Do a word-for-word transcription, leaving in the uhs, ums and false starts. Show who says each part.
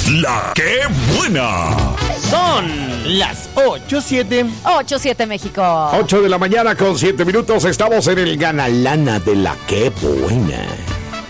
Speaker 1: La que buena.
Speaker 2: Son las ocho siete.
Speaker 3: ocho siete México.
Speaker 4: ocho de la mañana con siete minutos. Estamos en el Gana Lana de La que buena.